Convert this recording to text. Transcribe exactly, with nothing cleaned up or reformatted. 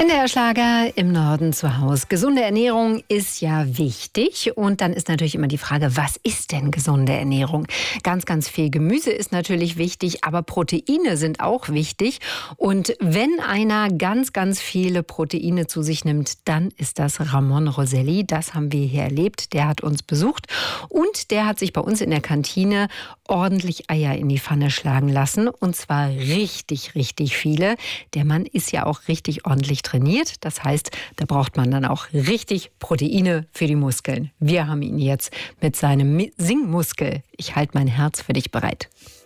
N D R Schlager im Norden zu Hause. Gesunde Ernährung ist ja wichtig. Und dann ist natürlich immer die Frage, was ist denn gesunde Ernährung? Ganz, ganz viel Gemüse ist natürlich wichtig, aber Proteine sind auch wichtig. Und wenn einer ganz, ganz viele Proteine zu sich nimmt, dann ist das Ramon Roselli. Das haben wir hier erlebt. Der hat uns besucht und der hat sich bei uns in der Kantine ordentlich Eier in die Pfanne schlagen lassen. Und zwar richtig, richtig viele. Der Mann ist ja auch richtig ordentlich trainiert. Das heißt, da braucht man dann auch richtig Proteine für die Muskeln. Wir haben ihn jetzt mit seinem Singmuskel. Ich halte mein Herz für dich bereit.